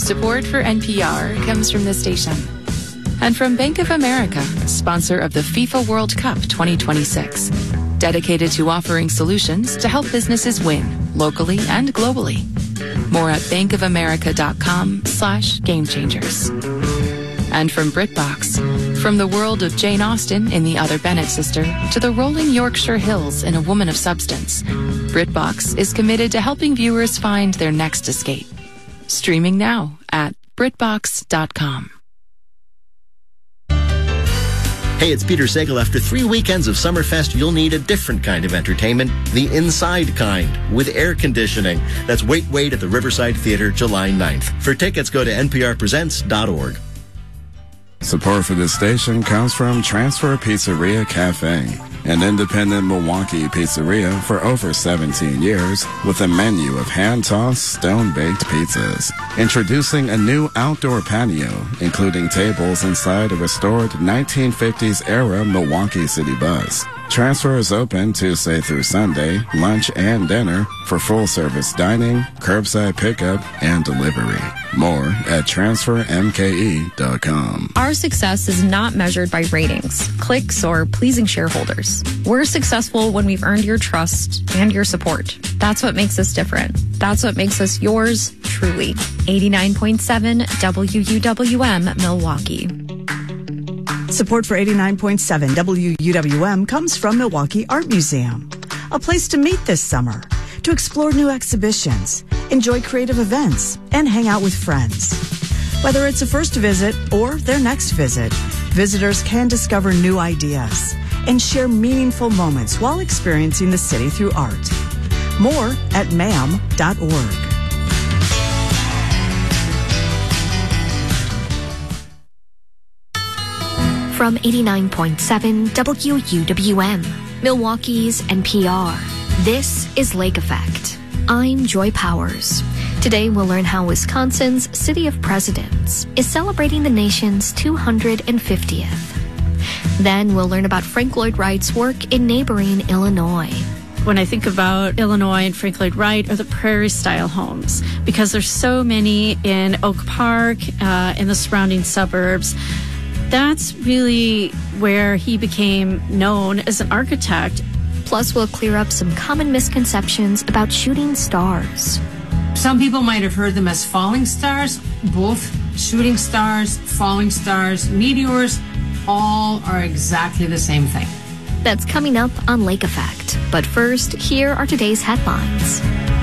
Support for NPR comes from this station. And from Bank of America, sponsor of the FIFA World Cup 2026. Dedicated to offering solutions to help businesses win, locally and globally. More at bankofamerica.com/gamechangers. And from BritBox, from the world of Jane Austen in The Other Bennett Sister to the rolling Yorkshire Hills in A Woman of Substance, BritBox is committed to helping viewers find their next escape. Streaming now at BritBox.com. Hey, it's Peter Sagal. After 3 weekends of Summerfest, you'll need a different kind of entertainment, the inside kind, with air conditioning. That's Wait Wait at the Riverside Theater, July 9th. For tickets, go to nprpresents.org. Support for this station comes from Transfer Pizzeria Cafe, an independent Milwaukee pizzeria for over 17 years with a menu of hand-tossed, stone-baked pizzas. Introducing a new outdoor patio, including tables inside a restored 1950s-era Milwaukee City bus. Transfer is open Tuesday through Sunday, lunch and dinner, for full-service dining, curbside pickup, and delivery. More at transfermke.com. Our success is not measured by ratings, clicks, or pleasing shareholders. We're successful when we've earned your trust and your support. That's what makes us different. That's what makes us yours, truly. 89.7 WUWM, Milwaukee. Support for 89.7 WUWM comes from Milwaukee Art Museum, a place to meet this summer, to explore new exhibitions, enjoy creative events, and hang out with friends. Whether it's a first visit or their next visit, visitors can discover new ideas and share meaningful moments while experiencing the city through art. More at mam.org. From 89.7 WUWM, Milwaukee's NPR. This is Lake Effect. I'm Joy Powers. Today we'll learn how Wisconsin's City of Presidents is celebrating the nation's 250th. Then we'll learn about Frank Lloyd Wright's work in neighboring Illinois. When I think about Illinois and Frank Lloyd Wright are the prairie-style homes, because there's so many in Oak Park, in the surrounding suburbs. That's really where he became known as an architect. Plus, we'll clear up some common misconceptions about shooting stars. Some people might have heard them as falling stars. Both shooting stars, falling stars, meteors, all are exactly the same thing. That's coming up on Lake Effect. But first, here are today's headlines.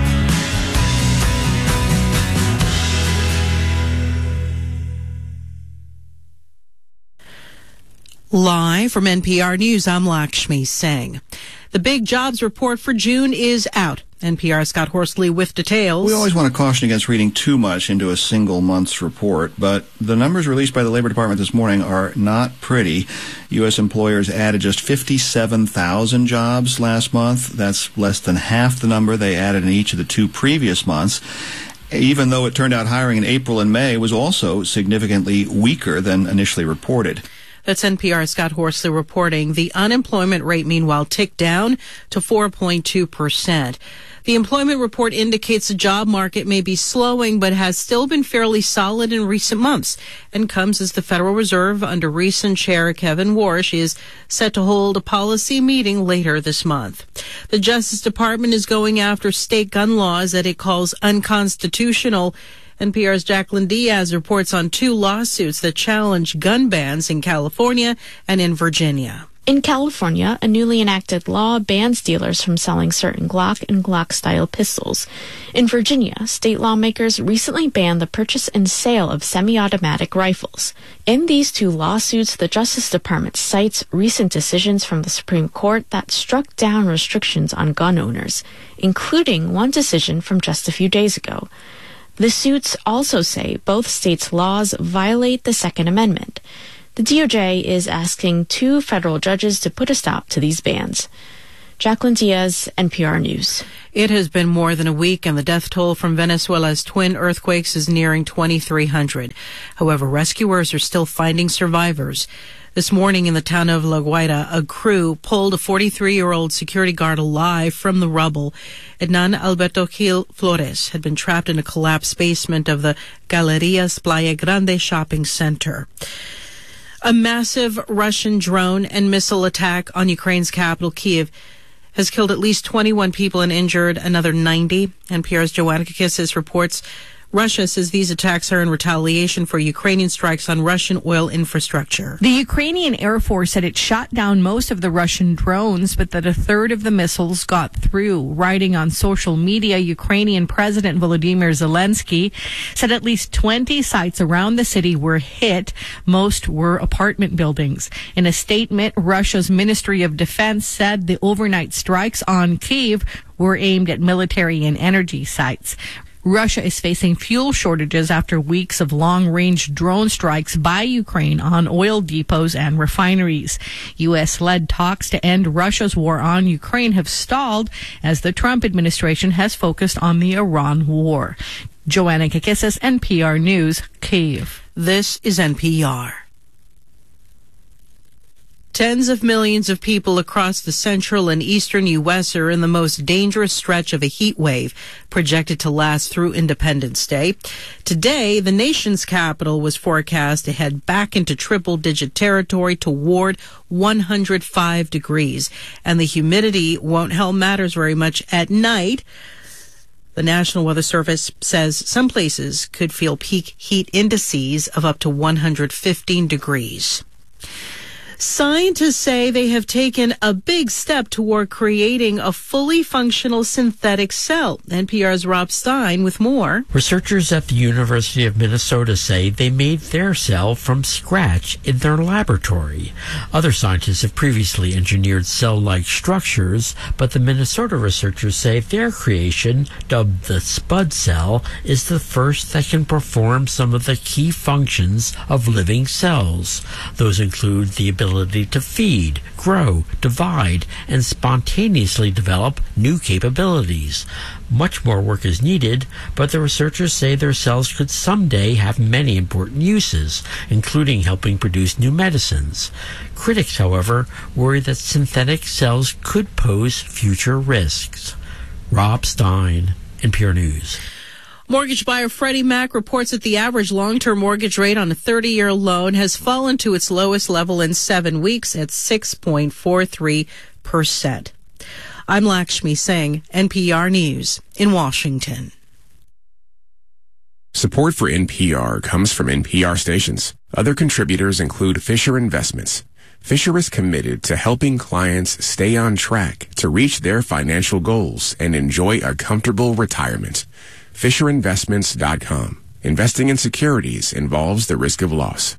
Live from NPR News, I'm Lakshmi Singh. The big jobs report for June is out. NPR's Scott Horsley with details. We always want to caution against reading too much into a single month's report, but the numbers released by the Labor Department this morning are not pretty. U.S. employers added just 57,000 jobs last month. That's less than half the number they added in each of the 2 previous months, even though it turned out hiring in April and May was also significantly weaker than initially reported. That's NPR's Scott Horsley reporting. The unemployment rate, meanwhile, ticked down to 4.2%. The employment report indicates the job market may be slowing, but has still been fairly solid in recent months, and comes as the Federal Reserve, under recent Chair Kevin Warsh, is set to hold a policy meeting later this month. The Justice Department is going after state gun laws that it calls unconstitutional. NPR's Jacqueline Diaz reports on 2 lawsuits that challenge gun bans in California and in Virginia. In California, a newly enacted law bans dealers from selling certain Glock and Glock-style pistols. In Virginia, state lawmakers recently banned the purchase and sale of semi-automatic rifles. In these 2 lawsuits, the Justice Department cites recent decisions from the Supreme Court that struck down restrictions on gun owners, including one decision from just a few days ago. The suits also say both states' laws violate the Second Amendment. The DOJ is asking 2 federal judges to put a stop to these bans. Jacqueline Diaz, NPR News. It has been more than a week, and the death toll from Venezuela's twin earthquakes is nearing 2,300. However, rescuers are still finding survivors. This morning in the town of La Guaira, a crew pulled a 43-year-old security guard alive from the rubble. Hernan Alberto Gil Flores had been trapped in a collapsed basement of the Galerías Playa Grande shopping center. A massive Russian drone and missile attack on Ukraine's capital, Kyiv, has killed at least 21 people and injured another 90. NPR's Joanna Kakissis reports Russia says these attacks are in retaliation for Ukrainian strikes on Russian oil infrastructure. The Ukrainian Air Force said it shot down most of the Russian drones, but that a third of the missiles got through. Writing on social media, Ukrainian President Volodymyr Zelensky said at least 20 sites around the city were hit. Most were apartment buildings. In a statement, Russia's Ministry of Defense said the overnight strikes on Kyiv were aimed at military and energy sites. Russia is facing fuel shortages after weeks of long-range drone strikes by Ukraine on oil depots and refineries. U.S.-led talks to end Russia's war on Ukraine have stalled as the Trump administration has focused on the Iran war. Joanna Kakissis, NPR News, Kyiv. This is NPR. Tens of millions of people across the central and eastern U.S. are in the most dangerous stretch of a heat wave projected to last through Independence Day. Today, the nation's capital was forecast to head back into triple-digit territory toward 105 degrees, and the humidity won't help matters very much at night. The National Weather Service says some places could feel peak heat indices of up to 115 degrees. Scientists say they have taken a big step toward creating a fully functional synthetic cell. NPR's Rob Stein with more. Researchers at the University of Minnesota say they made their cell from scratch in their laboratory. Other scientists have previously engineered cell-like structures, but the Minnesota researchers say their creation, dubbed the Spud cell, is the first that can perform some of the key functions of living cells. Those include the ability to feed, grow, divide, and spontaneously develop new capabilities. Much more work is needed, but the researchers say their cells could someday have many important uses, including helping produce new medicines. Critics, however, worry that synthetic cells could pose future risks. Rob Stein, NPR News. Mortgage buyer Freddie Mac reports that the average long-term mortgage rate on a 30-year loan has fallen to its lowest level in 7 weeks at 6.43%. I'm Lakshmi Singh, NPR News in Washington. Support for NPR comes from NPR stations. Other contributors include Fisher Investments. Fisher is committed to helping clients stay on track to reach their financial goals and enjoy a comfortable retirement. FisherInvestments.com. Investing in securities involves the risk of loss.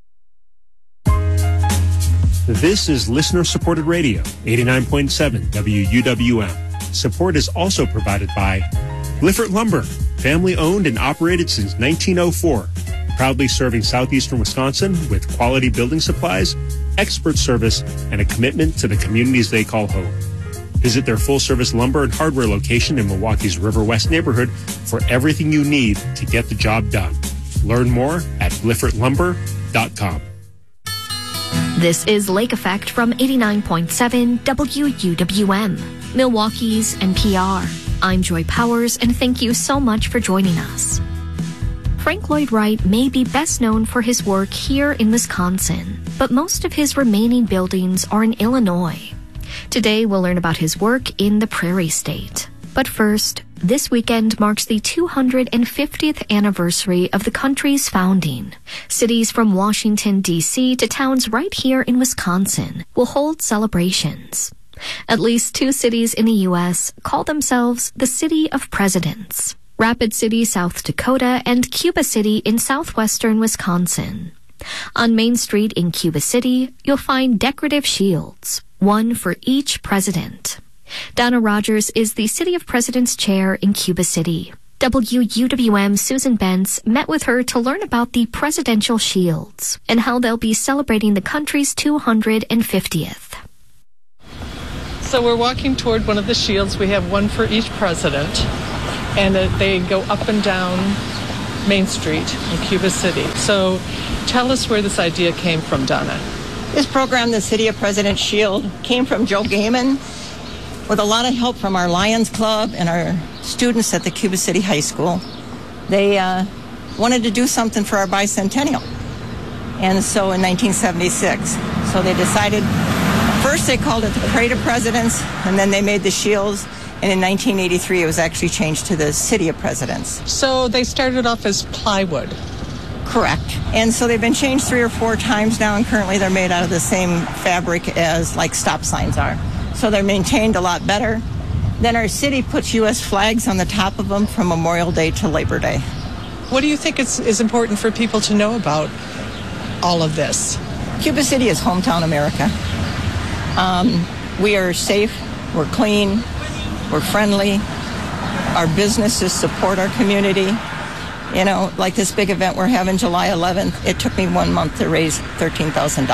This is listener-supported radio, 89.7 WUWM. Support is also provided by Lifford Lumber, family-owned and operated since 1904. Proudly serving southeastern Wisconsin with quality building supplies, expert service, and a commitment to the communities they call home. Visit their full-service lumber and hardware location in Milwaukee's River West neighborhood for everything you need to get the job done. Learn more at LiffordLumber.com. This is Lake Effect from 89.7 WUWM, Milwaukee's NPR. I'm Joy Powers, and thank you so much for joining us. Frank Lloyd Wright may be best known for his work here in Wisconsin, but most of his remaining buildings are in Illinois. Today, we'll learn about his work in the Prairie State. But first, this weekend marks the 250th anniversary of the country's founding. Cities from Washington, D.C. to towns right here in Wisconsin will hold celebrations. At least 2 cities in the U.S. call themselves the City of Presidents: Rapid City, South Dakota, and Cuba City in southwestern Wisconsin. On Main Street in Cuba City, you'll find decorative shields, one for each president. Donna Rogers is the City of Presidents chair in Cuba City. WUWM's Susan Bentz met with her to learn about the presidential shields and how they'll be celebrating the country's 250th. So we're walking toward one of the shields. We have one for each president, and they go up and down Main Street in Cuba City. So tell us where this idea came from, Donna. This program, the City of President Shield, came from Joe Gaiman with a lot of help from our Lions Club and our students at the Cuba City High School. They wanted to do something for our bicentennial. And so in 1976, so they decided, first they called it the Parade of Presidents, and then they made the shields. And in 1983, it was actually changed to the City of Presidents. So they started off as plywood. Correct. And so they've been changed 3 or 4 times now, and currently they're made out of the same fabric as like stop signs are. So they're maintained a lot better. Then our city puts U.S. flags on the top of them from Memorial Day to Labor Day. What do you think is important for people to know about all of this? Cuba City is hometown America. We are safe, we're clean, we're friendly. Our businesses support our community. You know, like this big event we're having July 11th, it took me 1 month to raise $13,000.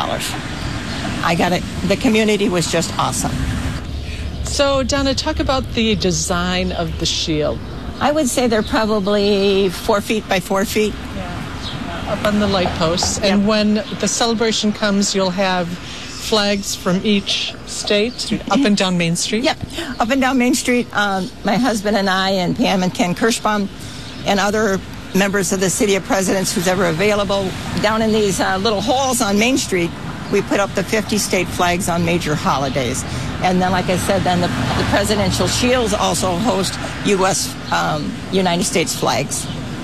I got it. The community was just awesome. So, Donna, talk about the design of the shield. I would say they're probably 4 feet by 4 feet. Yeah. Up on the light posts. And when the celebration comes, you'll have flags from each state up and down Main Street? Yep, up and down Main Street. My husband and I and Pam and Ken Kirschbaum and other members of the City of Presidents who's ever available. Down in these little holes on Main Street, we put up the 50 state flags on major holidays. And then, like I said, then the presidential shields also host U.S. United States flags.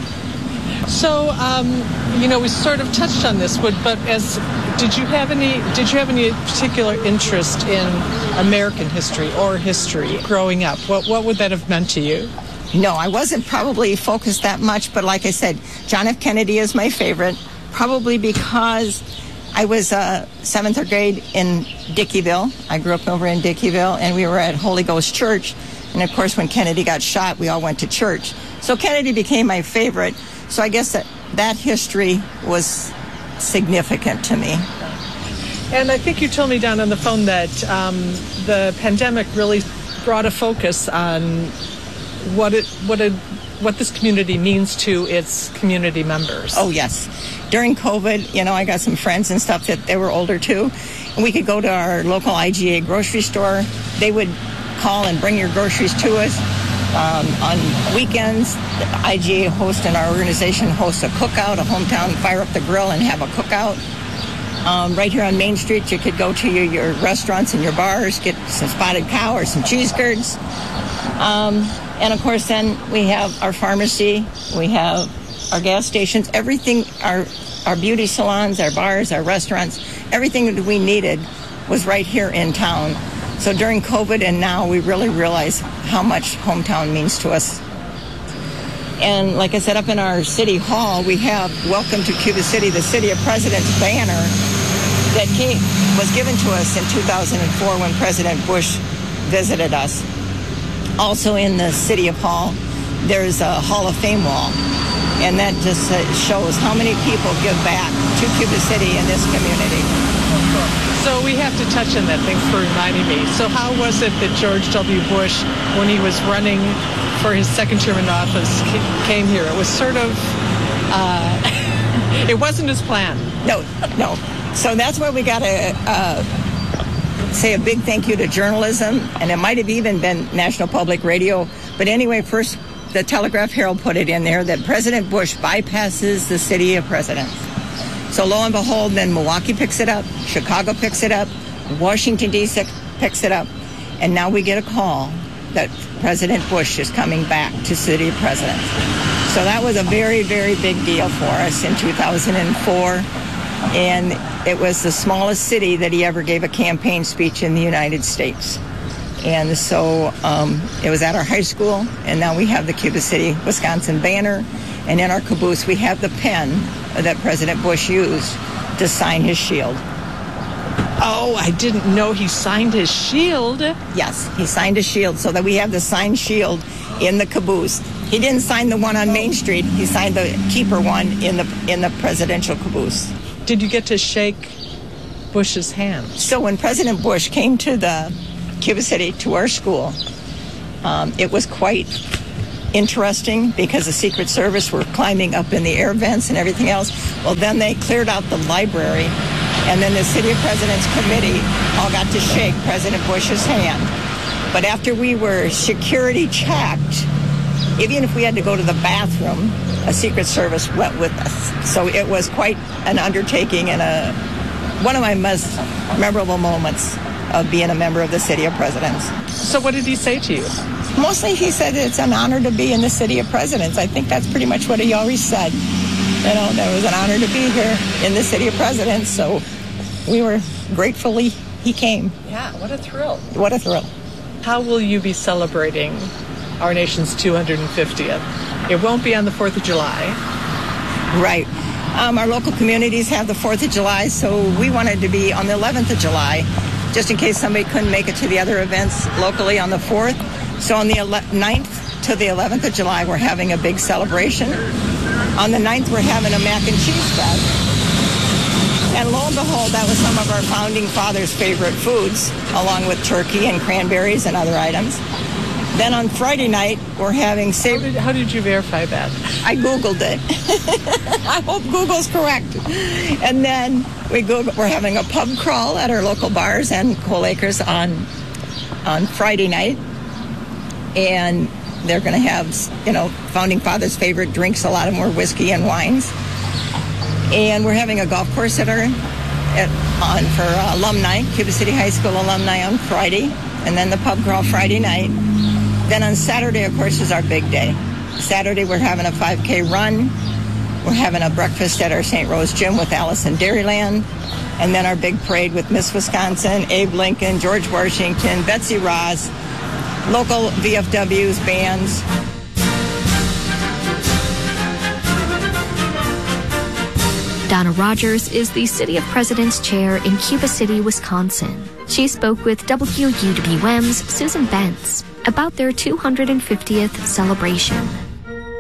So, you know, we sort of touched on this, but did you have any particular interest in American history or history growing up? What would that have meant to you? No, I wasn't probably focused that much, but like I said, John F. Kennedy is my favorite, probably because I was 7th grade in Dickeyville. I grew up over in Dickeyville, and we were at Holy Ghost Church. And of course, when Kennedy got shot, we all went to church. So Kennedy became my favorite. So I guess that history was significant to me. And I think you told me down on the phone that the pandemic really brought a focus on what this community means to its community members. Oh, yes. During COVID, you know, I got some friends and stuff that they were older too. And we could go to our local IGA grocery store. They would call and bring your groceries to us. On weekends, the IGA host and our organization hosts a cookout, a hometown fire up the grill and have a cookout. Right here on Main Street, you could go to your restaurants and your bars, get some spotted cow or some cheese curds. And of course, then we have our pharmacy, we have our gas stations, everything, our beauty salons, our bars, our restaurants, everything that we needed was right here in town. So during COVID and now, we really realize how much hometown means to us. And like I said, up in our city hall, we have Welcome to Cuba City, the City of Presidents banner that was given to us in 2004 when President Bush visited us. Also in the City of Hall, there's a Hall of Fame wall. And that just shows how many people give back to Cuba City and this community. So we have to touch on that. Thanks for reminding me. So how was it that George W. Bush, when he was running for his second term in office, came here? It was sort of, it wasn't his plan. No. So that's why we got to say a big thank you to journalism, and it might have even been National Public Radio. But anyway, first, the Telegraph Herald put it in there that President Bush bypasses the City of Presidents. So lo and behold, then Milwaukee picks it up, Chicago picks it up, Washington, D.C. picks it up, and now we get a call that President Bush is coming back to City of Presidents. So that was a very, very big deal for us in 2004, and it was the smallest city that he ever gave a campaign speech in the United States. And so it was at our high school, and now we have the Cuba City, Wisconsin banner, and in our caboose we have the pen that President Bush used to sign his shield. Oh, I didn't know he signed his shield. Yes, he signed his shield so that we have the signed shield in the caboose. He didn't sign the one on Main Street. He signed the keeper one in the presidential caboose. Did you get to shake Bush's hand? So when President Bush came to the Cuba City, to our school, it was quite interesting because the Secret Service were climbing up in the air vents and everything else. Well, then they cleared out the library And then the City of Presidents Committee all got to shake President Bush's hand. But after we were security checked, even if we had to go to the bathroom, a Secret Service went with us. So it was quite an undertaking and one of my most memorable moments of being a member of the City of Presidents. So what did he say to you? Mostly he said it's an honor to be in the City of Presidents. I think that's pretty much what he always said. You know, that it was an honor to be here in the City of Presidents. So we were gratefully he came. Yeah, what a thrill. What a thrill. How will you be celebrating our nation's 250th? It won't be on the 4th of July. Right. Our local communities have the 4th of July, so we wanted to be on the 11th of July, just in case somebody couldn't make it to the other events locally on the 4th. So on the 9th to the 11th of July, we're having a big celebration. On the 9th, we're having a mac and cheese fest. And lo and behold, that was some of our founding fathers' favorite foods, along with turkey and cranberries and other items. Then on Friday night, we're having... How did you verify that? I Googled it. I hope Google's correct. And then we're having a pub crawl at our local bars and Coal Acres on Friday night. And they're going to have, founding fathers' favorite drinks, a lot of more whiskey and wines. And we're having a golf course for alumni, Cuba City High School alumni on Friday. And then the pub crawl Friday night. Then on Saturday, of course, is our big day. Saturday, we're having a 5K run. We're having a breakfast at our St. Rose Gym with Allison Dairyland. And then our big parade with Miss Wisconsin, Abe Lincoln, George Washington, Betsy Ross, local VFWs, bands. Donna Rogers is the City of Presidents Chair in Cuba City, Wisconsin. She spoke with WUWM's Susan Bentz about their 250th celebration.